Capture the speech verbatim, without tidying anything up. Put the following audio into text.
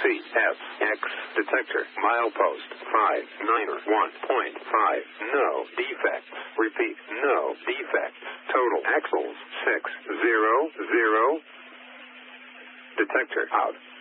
C S X detector milepost five nine one point five. No defects. Repeat, no defects. Total axles six zero zero. Detector out.